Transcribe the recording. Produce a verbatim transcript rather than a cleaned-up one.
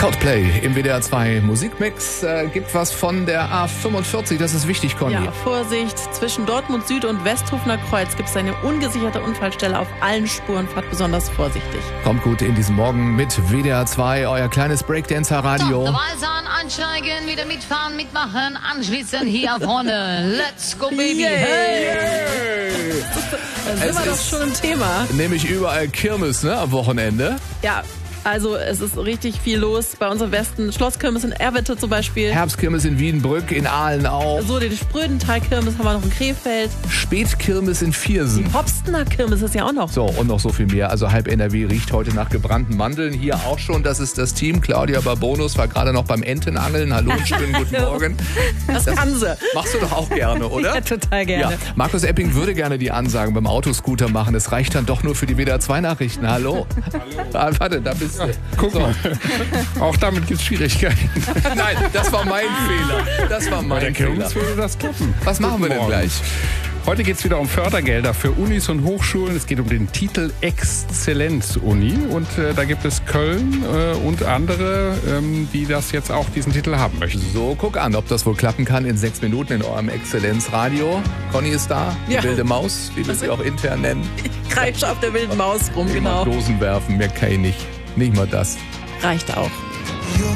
Coldplay im W D R zwei Musikmix. Äh, gibt was von der A fünfundvierzig, das ist wichtig, Conny. Ja, Vorsicht, zwischen Dortmund Süd und Westhofener Kreuz gibt es eine ungesicherte Unfallstelle auf allen Spuren. Fahrt besonders vorsichtig. Kommt gut in diesen Morgen mit W D R zwei, euer kleines Breakdancer-Radio. Dabei sein, ansteigen, wieder mitfahren, mitmachen, anschließen hier vorne. Let's go, baby. Yay. Hey. Da sind Es wir doch ist schon im Thema. Nämlich überall Kirmes, ne, am Wochenende. Ja, also es ist richtig viel los bei uns im Westen. Schlosskirmes in Erwitte zum Beispiel. Herbstkirmes in Wiedenbrück, in Aalen auch. So, den Sprödental-Kirmes haben wir noch in Krefeld. Spätkirmes in Viersen. Die Hopstener Kirmes ist ja auch noch. So, und noch so viel mehr. Also halb N R W riecht heute nach gebrannten Mandeln. Hier auch schon, das ist das Team. Claudia Barbonus war gerade noch beim Entenangeln. Hallo und schönen guten Morgen. Das, das kann sie. Machst du doch auch gerne, oder? Ja, total gerne. Ja. Markus Epping würde gerne die Ansagen beim Autoscooter machen. Es reicht dann doch nur für die W D R zwei Nachrichten. Hallo. Hallo. Ah, warte, da bist du. Guck So. mal, auch damit gibt es Schwierigkeiten. Nein, das war mein Fehler. Das war Bei mein der Fehler. Kirmes würde das klappen. Was machen wir denn Morgen. gleich? Heute geht es wieder um Fördergelder für Unis und Hochschulen. Es geht um den Titel Exzellenz-Uni. Und äh, da gibt es Köln äh, und andere, ähm, die das jetzt auch diesen Titel haben möchten. So, guck an, ob das wohl klappen kann in sechs Minuten in eurem Exzellenzradio. Conny ist da, die Ja. wilde Maus, wie wir sie auch intern nennen. Kreische auf der wilden Maus rum, Immer genau. Dosen werfen, mehr kann ich nicht. Nicht mal das. Reicht auch.